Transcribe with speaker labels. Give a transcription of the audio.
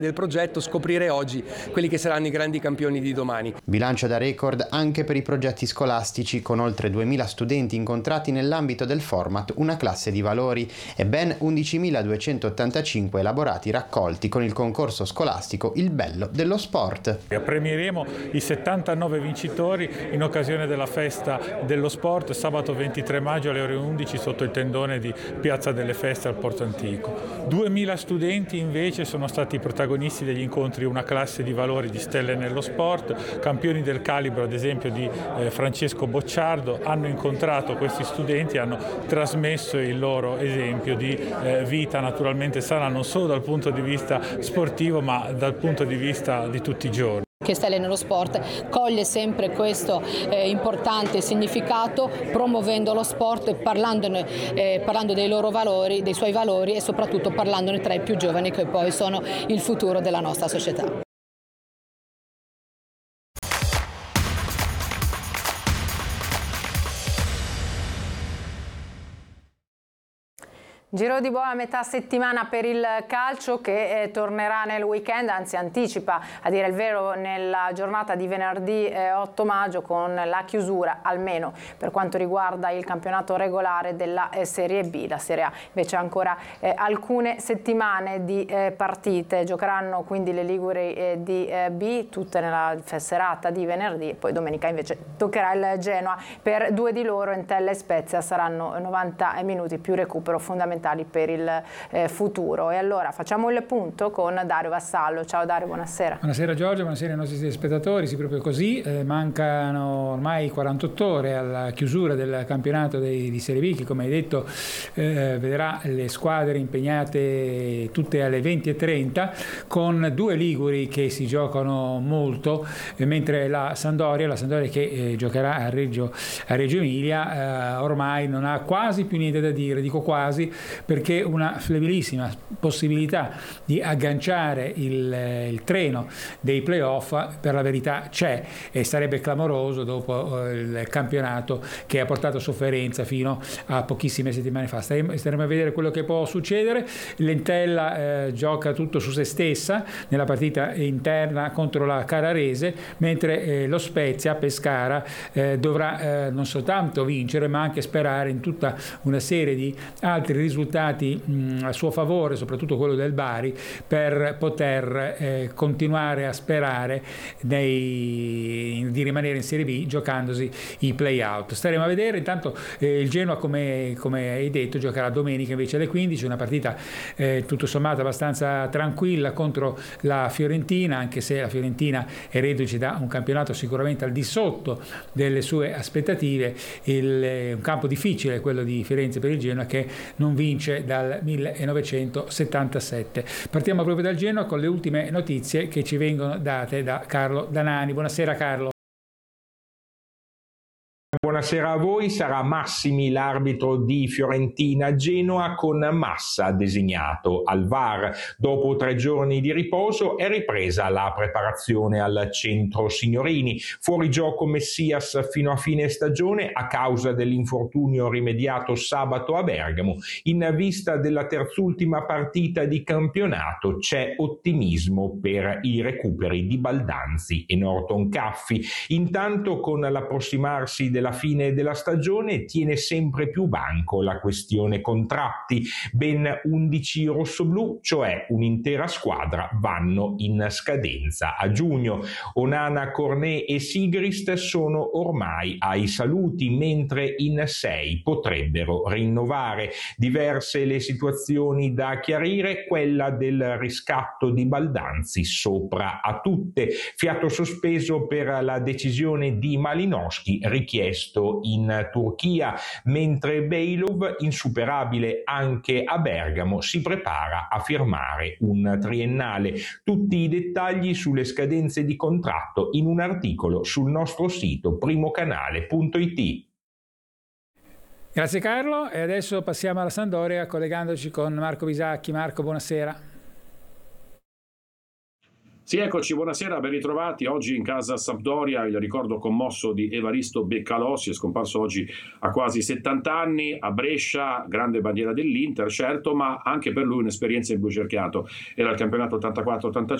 Speaker 1: del progetto scoprire oggi quelli che saranno i grandi campioni di domani.
Speaker 2: Bilancio da record anche per i progetti scolastici, con oltre 2000 studenti incontrati nell'ambito del format Una classe di valori e ben 11.285 elaborati raccolti con il concorso scolastico Il bello dello sport.
Speaker 3: Premieremo i 79 vincitori in occasione della festa dello sport sabato 23 maggio alle ore 11 sotto il tendone di Piazza delle Feste al Porto Antico. 2000 studenti invece sono stati protagonisti degli incontri Una classe di valori di Stelle nello sport, campioni del calibro ad esempio di Francesco Bocciardo hanno incontrato questi studenti, hanno trasmesso il loro esempio di vita naturalmente sana non solo dal punto di vista sportivo ma dal punto di vista di tutti i giorni.
Speaker 4: Che Stelle nello sport coglie sempre questo importante significato, promuovendo lo sport e parlando dei loro valori, dei suoi valori e soprattutto parlandone tra i più giovani che poi sono il futuro della nostra società.
Speaker 5: Giro di boa a metà settimana per il calcio che tornerà nel weekend, anzi anticipa a dire il vero nella giornata di venerdì 8 maggio con la chiusura almeno per quanto riguarda il campionato regolare della Serie B. La Serie A invece ha ancora alcune settimane di partite, giocheranno quindi le Liguri di B tutte nella serata di venerdì e poi domenica invece toccherà il Genoa. Per due di loro Entella e Spezia saranno 90 minuti più recupero fondamentale per il futuro. E allora facciamo il punto con Dario Vassallo. Ciao Dario, buonasera.
Speaker 6: Buonasera Giorgio, buonasera ai nostri spettatori. Sì, proprio così, mancano ormai 48 ore alla chiusura del campionato di Serie B che, come hai detto, vedrà le squadre impegnate tutte alle 20:30 con due liguri che si giocano molto, mentre la Sampdoria che giocherà a Reggio Emilia ormai non ha quasi più niente da dire, dico quasi, perché una flabilissima possibilità di agganciare il treno dei playoff per la verità c'è e sarebbe clamoroso dopo il campionato che ha portato sofferenza fino a pochissime settimane fa. Staremo a vedere quello che può succedere. L'Entella gioca tutto su se stessa nella partita interna contro la Carrarese, mentre lo Spezia Pescara dovrà non soltanto vincere ma anche sperare in tutta una serie di altri risultati a suo favore, soprattutto quello del Bari, per poter continuare a sperare di rimanere in Serie B giocandosi i play-out. Staremo a vedere. Intanto il Genoa, come hai detto, giocherà domenica invece alle 15, una partita tutto sommato abbastanza tranquilla contro la Fiorentina, anche se la Fiorentina è reduce da un campionato sicuramente al di sotto delle sue aspettative. Un campo difficile quello di Firenze per il Genoa, che non vince dal 1977. Partiamo proprio dal Genoa con le ultime notizie che ci vengono date da Carlo Danani. Buonasera Carlo.
Speaker 7: Buonasera a voi. Sarà Massimi l'arbitro di Fiorentina-Genoa, con Massa designato al VAR. Dopo 3 giorni di riposo è ripresa la preparazione al centro signorini. Fuori gioco Messias fino a fine stagione a causa dell'infortunio rimediato sabato a Bergamo. In vista della terzultima partita di campionato c'è ottimismo per i recuperi di Baldanzi e Norton Caffi. Intanto, con l'approssimarsi della fine della stagione, tiene sempre più banco la questione contratti. Ben 11 rossoblù, cioè un'intera squadra, vanno in scadenza a giugno. Onana, Cornet e Sigrist sono ormai ai saluti, mentre in 6 potrebbero rinnovare. Diverse le situazioni da chiarire, quella del riscatto di Baldanzi sopra a tutte. Fiato sospeso per la decisione di Malinowski richiesto in Turchia, mentre Beylov, insuperabile anche a Bergamo, si prepara a firmare un triennale. Tutti i dettagli sulle scadenze di contratto in un articolo sul nostro sito primocanale.it.
Speaker 6: Grazie Carlo, e adesso passiamo alla Sampdoria collegandoci con Marco Bisacchi. Marco, buonasera.
Speaker 8: Sì, eccoci, buonasera, ben ritrovati. Oggi in casa Sampdoria il ricordo commosso di Evaristo Beccalossi, è scomparso oggi a quasi 70 anni, a Brescia, grande bandiera dell'Inter, certo, ma anche per lui un'esperienza in blu cerchiato. Era il campionato 84-85.